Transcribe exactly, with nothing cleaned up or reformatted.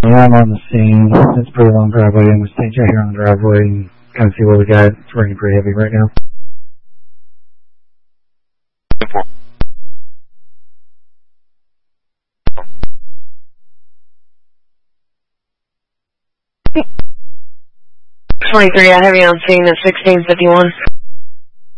Yeah, I'm on the scene. It's a pretty long driveway. I'm going to stay right here on the driveway and kind of see what we got. It's raining pretty heavy right now. twenty-three, I have you on scene at sixteen fifty-one.